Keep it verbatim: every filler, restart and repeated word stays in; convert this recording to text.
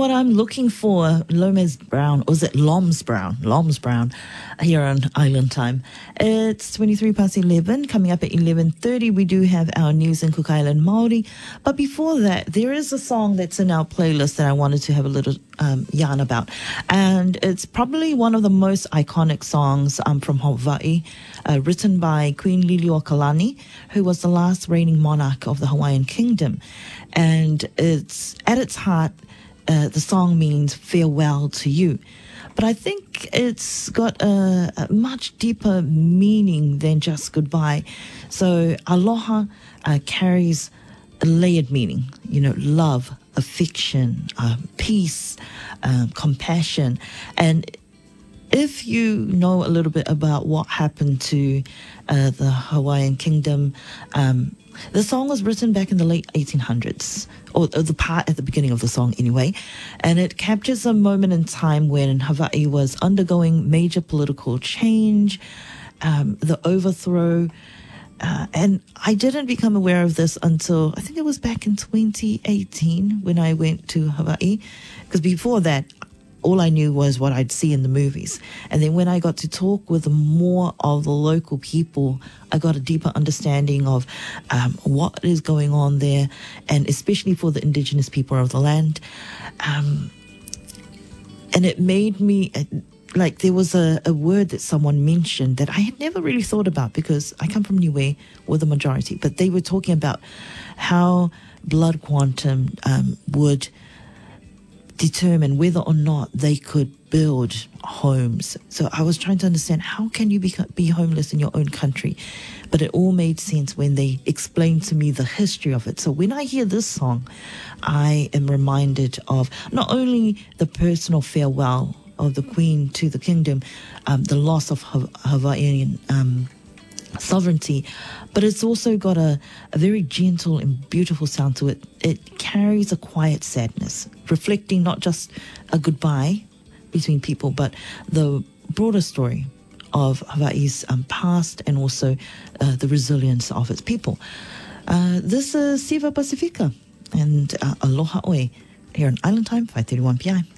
what I'm looking for? Lomas Brown, or is it Loms Brown? Loms Brown, here on Island Time. It's twenty-three past eleven. Coming up at eleven thirty, we do have our news in Cook Island Māori. But before that, there is a song that's in our playlist that I wanted to have a little um, yarn about. And it's probably one of the most iconic songs um, from Hawaii, uh, written by Queen Liliuokalani, who was the last reigning monarch of the Hawaiian Kingdom. And it's at its heart, uh, the song means farewell to you. But I think it's got a, a much deeper meaning than just goodbye. So aloha uh, carries a layered meaning, you know, love, affection, uh, peace, uh, compassion. And if you know a little bit about what happened to uh, the Hawaiian Kingdom, um, the song was written back in the late eighteen hundreds, or, or the part at the beginning of the song anyway, and it captures a moment in time when Hawaii was undergoing major political change, um, the overthrow, uh, and I didn't become aware of this until, I think it was back in twenty eighteen when I went to Hawaii, because before that, all I knew was what I'd see in the movies. And then when I got to talk with more of the local people, I got a deeper understanding of um, what is going on there, and especially for the indigenous people of the land. Um, and it made me, like, there was a, a word that someone mentioned that I had never really thought about, because I come from Niue, we're the majority, but they were talking about how blood quantum um, would determine whether or not they could build homes. So I was trying to understand, how can you be, be homeless in your own country? But it all made sense when they explained to me the history of it. So when I hear this song, I am reminded of not only the personal farewell of the Queen to the kingdom, um, the loss of ha- Hawaiian um, sovereignty, but it's also got a, a very gentle and beautiful sound to it. It carries a quiet sadness, reflecting not just a goodbye between people, but the broader story of Hawaii's um, past, and also uh, the resilience of its people. Uh, this is Siva Pacifica and uh, Aloha Oe here on Island Time, five thirty-one p m